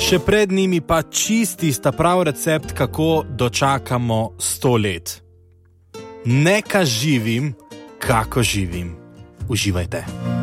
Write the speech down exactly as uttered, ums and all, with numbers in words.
Še pred njimi pa čisti sta prav recept, kako dočakamo sto let. Neka živim, kako živim. Uživajte.